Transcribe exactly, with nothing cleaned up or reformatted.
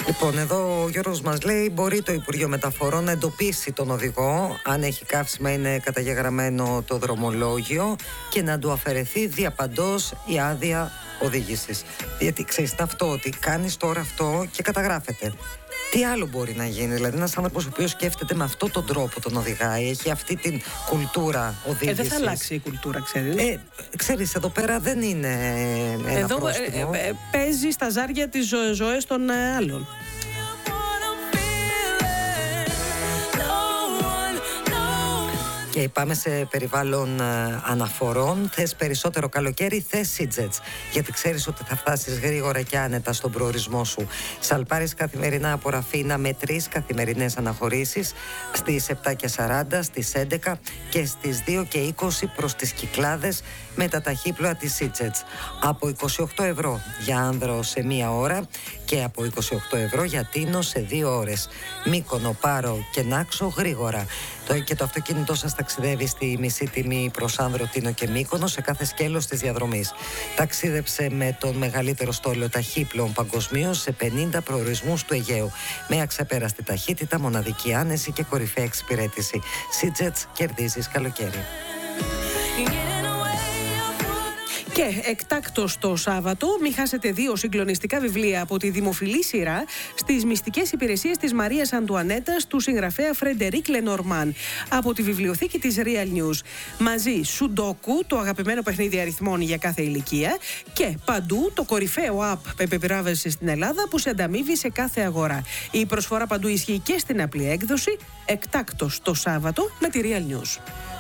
Λοιπόν, εδώ ο Γιώργος μας λέει: μπορεί το Υπουργείο Μεταφορών να εντοπίσει τον οδηγό, αν έχει καύσιμα, είναι καταγεγραμμένο το δρομολόγιο, και να του αφαιρεθεί διαπαντός η άδεια οδήγησης. Γιατί ξέρεις αυτό, ότι κάνεις τώρα αυτό και καταγράφεται. Τι άλλο μπορεί να γίνει? Δηλαδή, ένας άνθρωπος ο οποίος σκέφτεται με αυτόν τον τρόπο τον οδηγάει, έχει αυτή την κουλτούρα οδήγησης. Ε, δεν θα αλλάξει η κουλτούρα, ξέρεις. Ε, ξέρεις, εδώ πέρα δεν είναι ένα εδώ, πρόστιμο. Ε, ε, ε, παίζει στα ζάρια τις ζω, ζωές των ε, άλλων. Και πάμε σε περιβάλλον ε, αναφορών. Θες περισσότερο καλοκαίρι, θες Σίτζετς. Γιατί ξέρεις ότι θα φτάσεις γρήγορα και άνετα στον προορισμό σου. Σαλπάρεις καθημερινά από Ραφίνα με τρεις καθημερινές αναχωρήσεις στις επτά και σαράντα, στις έντεκα και στις δύο και είκοσι προς τις Κυκλάδες με τα ταχύπλοα της Σίτζετς. Από είκοσι οκτώ ευρώ για Άνδρο σε μία ώρα και από είκοσι οκτώ ευρώ για Τίνο σε δύο ώρες. Μύκονο, Πάρο και Νάξο γρήγορα. Το, και το αυτοκίνητό σας ταξιδεύει στη μισή τιμή προς Άνδρο, Τίνο και Μύκονο σε κάθε σκέλος της διαδρομής. Ταξίδεψε με τον μεγαλύτερο στόλο ταχύπλων παγκοσμίως σε πενήντα προορισμούς του Αιγαίου. Με αξεπέραστη ταχύτητα, μοναδική άνεση και κορυφαία εξυπηρέτηση. Σίτζετς, κερδίζεις καλοκαίρι. Και εκτάκτως το Σάββατο, μην χάσετε δύο συγκλονιστικά βιβλία από τη δημοφιλή σειρά στις μυστικές υπηρεσίες της Μαρίας Αντουανέτας του συγγραφέα Φρεντερίκ Λενορμάν από τη βιβλιοθήκη της Real News. Μαζί Σουντόκου, το αγαπημένο παιχνίδι αριθμών για κάθε ηλικία, και Παντού, το κορυφαίο app επιβράβευση στην Ελλάδα που σε ανταμείβει σε κάθε αγορά. Η προσφορά Παντού ισχύει και στην απλή έκδοση. Εκτάκτως το Σάββατο με τη Real News.